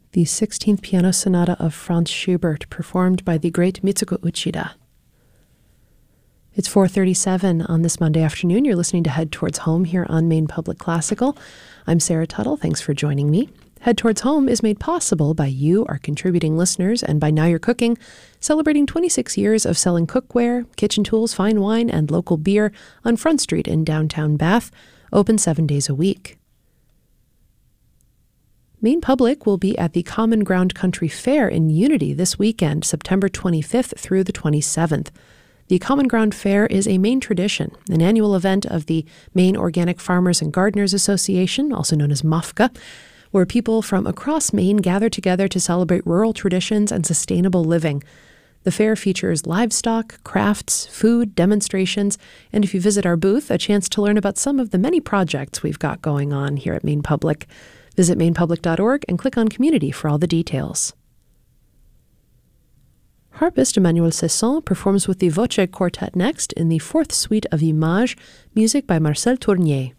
the 16th Piano Sonata of Franz Schubert, performed by the great Mitsuko Uchida. It's 4:37 on this Monday afternoon. You're listening to Head Towards Home here on Maine Public Classical. I'm Sarah Tuttle. Thanks for joining me. Head Towards Home is made possible by you, our contributing listeners, and by Now You're Cooking, celebrating 26 years of selling cookware, kitchen tools, fine wine, and local beer on Front Street in downtown Bath, open 7 days a week. Maine Public will be at the Common Ground Country Fair in Unity this weekend, September 25th through the 27th. The Common Ground Fair is a Maine tradition, an annual event of the Maine Organic Farmers and Gardeners Association, also known as MOFGA, where people from across Maine gather together to celebrate rural traditions and sustainable living. The fair features livestock, crafts, food, demonstrations, and if you visit our booth, a chance to learn about some of the many projects we've got going on here at Maine Public. Visit mainepublic.org and click on Community for all the details. Harpist Emmanuel Cesson performs with the Voce Quartet next in the fourth suite of Images, music by Marcel Tournier.